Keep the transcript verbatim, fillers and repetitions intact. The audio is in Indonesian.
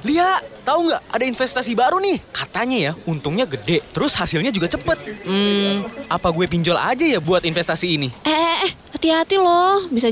Lia, tahu nggak ada investasi baru nih? Katanya ya, untungnya gede, terus hasilnya juga cepet. Hmm, apa gue pinjol aja ya buat investasi ini? Eh, eh, eh, hati-hati loh. Bisa